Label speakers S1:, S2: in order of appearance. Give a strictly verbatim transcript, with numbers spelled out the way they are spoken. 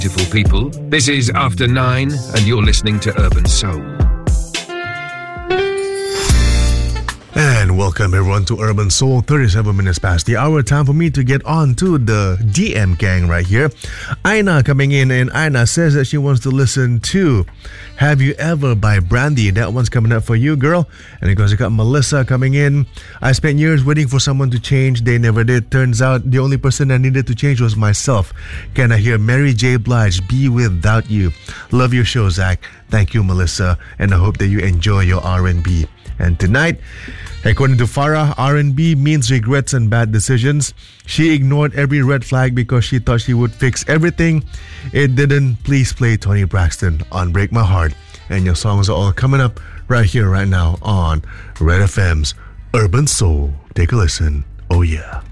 S1: beautiful people. This is After Nine, and you're listening to Urban Soul.
S2: And welcome everyone to Urban Soul, thirty-seven minutes past the hour. Time for me to get on to the D M gang right here. Aina coming in, and Aina says that she wants to listen to Have You Ever by Brandy. That one's coming up for you, girl. And of course, I got Melissa coming in. I spent years waiting for someone to change. They never did. Turns out the only person I needed to change was myself. Can I hear Mary J. Blige, Be Without You? Love your show, Zach. Thank you, Melissa. And I hope that you enjoy your R and B. And tonight, according to Farah, R and B means regrets and bad decisions. She ignored every red flag because she thought she would fix everything. It didn't. Please play Toni Braxton on Break My Heart. And your songs are all coming up right here, right now on Red F M's Urban Soul. Take a listen. Oh yeah.